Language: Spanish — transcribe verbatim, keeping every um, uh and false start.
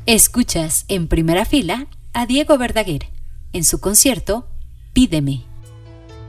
Escuchas en primera fila a Diego Verdaguer en su concierto Pídeme.